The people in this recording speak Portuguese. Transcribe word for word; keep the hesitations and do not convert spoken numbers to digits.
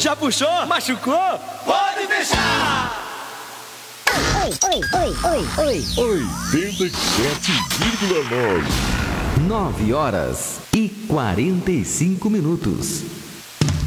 Já puxou? Machucou? Pode fechar! Oi, oi, oi, oi, oi. oitenta e sete vírgula nove. nove horas e quarenta e cinco minutos.